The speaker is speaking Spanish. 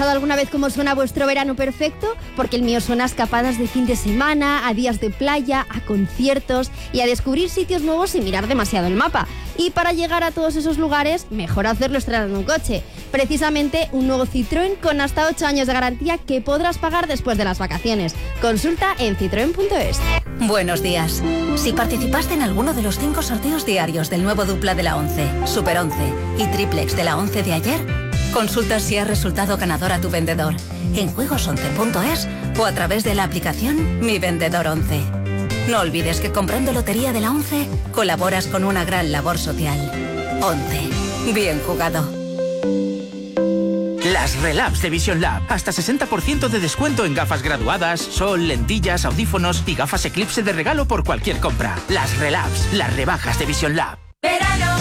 pensado alguna vez cómo suena vuestro verano perfecto? Porque el mío suena a escapadas de fin de semana, a días de playa, a conciertos y a descubrir sitios nuevos sin mirar demasiado el mapa. Y para llegar a todos esos lugares, mejor hacerlo estrenando un coche. Precisamente un nuevo Citroën con hasta 8 años de garantía que podrás pagar después de las vacaciones. Consulta en citroen.es. Buenos días. Si participaste en alguno de los 5 sorteos diarios del nuevo Dupla de la 11, Super 11 y Triplex de la 11 de ayer, consulta si has resultado ganador a tu vendedor en juegos11.es o a través de la aplicación Mi Vendedor 11. No olvides que comprando Lotería de la 11 colaboras con una gran labor social. 11. Bien jugado. Las Relabs de Vision Lab. Hasta 60% de descuento en gafas graduadas, sol, lentillas, audífonos y gafas Eclipse de regalo por cualquier compra. Las Relabs, las rebajas de Vision Lab.